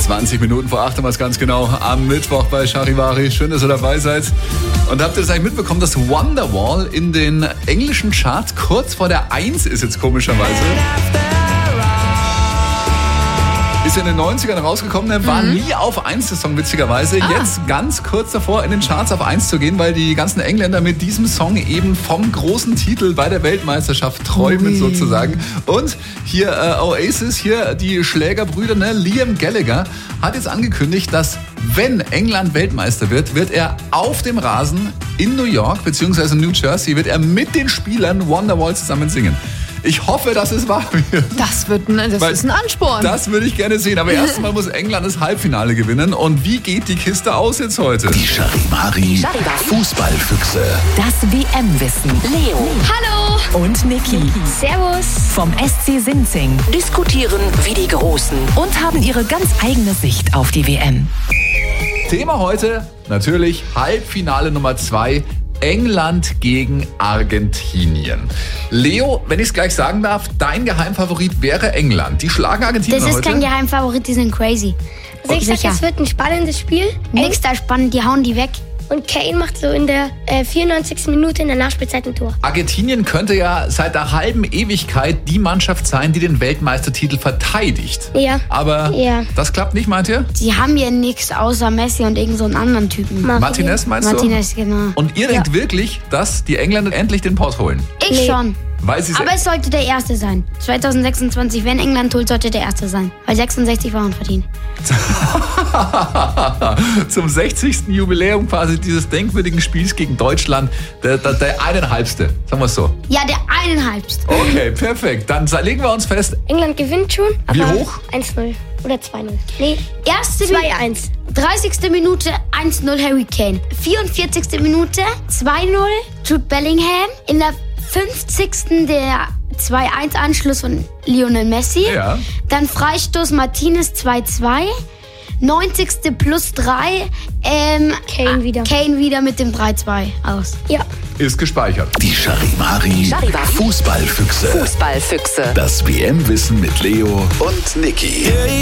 20 Minuten vor 8 haben wir es ganz genau am Mittwoch bei Charivari. Schön, dass ihr dabei seid. Und habt ihr das eigentlich mitbekommen, dass Wonderwall in den englischen Charts kurz vor der 1 ist jetzt komischerweise? Ist ja in den 90ern rausgekommen, der war nie auf 1, der Song, witzigerweise. Jetzt ganz kurz davor, in den Charts auf 1 zu gehen, weil die ganzen Engländer mit diesem Song eben vom großen Titel bei der Weltmeisterschaft träumen sozusagen. Und hier Oasis, hier die Schlägerbrüder, ne? Liam Gallagher hat jetzt angekündigt, dass wenn England Weltmeister wird, wird er auf dem Rasen in New York bzw. New Jersey, wird er mit den Spielern Wonderwall zusammen singen. Ich hoffe, dass es wahr wird. Das ist ein Ansporn. Das würde ich gerne sehen. Aber erstmal muss England das Halbfinale gewinnen. Und wie geht die Kiste aus jetzt heute? Die Charivari Fußballfüchse. Das WM-Wissen. Leo. Hallo. Und Niki. Servus. Vom SC Sinzing. Diskutieren wie die Großen. Und haben ihre ganz eigene Sicht auf die WM. Thema heute natürlich Halbfinale Nummer 2. England gegen Argentinien. Leo, wenn ich es gleich sagen darf, dein Geheimfavorit wäre England. Die schlagen Argentinien heute. Das ist kein Geheimfavorit, die sind crazy. Also ich sag, es wird ein spannendes Spiel. Nix da spannend, die hauen die weg. Und Kane macht so in der 94. Minute in der Nachspielzeit ein Tor. Argentinien könnte ja seit einer halben Ewigkeit die Mannschaft sein, die den Weltmeistertitel verteidigt. Ja. Aber das klappt nicht, meint ihr? Die haben ja nichts außer Messi und irgend so einen anderen Typen. Martinez meinst du? Martinez, genau. Und ihr denkt wirklich, dass die Engländer endlich den Pott holen? Ich schon. Weil sie Aber es sollte der Erste sein. 2026, wenn England holt, sollte der Erste sein. Weil 66 waren verdient. Zum 60. Jubiläum quasi dieses denkwürdigen Spiels gegen Deutschland. Der eineinhalbste, sagen wir es so. Ja, der eineinhalbste. Okay, perfekt. Dann legen wir uns fest. England gewinnt schon. Aber Wie hoch? 1-0 oder 2-0. Nee, Erste 2-1. 30. Minute 1-0 Harry Kane. 44. Minute 2-0 Jude Bellingham. In der 50. der 2-1 Anschluss von Lionel Messi. Ja. Dann Freistoß Martinez 2-2. 90. plus 3. Kane wieder. Kane wieder mit dem 3-2 aus. Ja. Ist gespeichert. Die Charivari Fußballfüchse. Fußballfüchse. Das WM-Wissen mit Leo und Niki.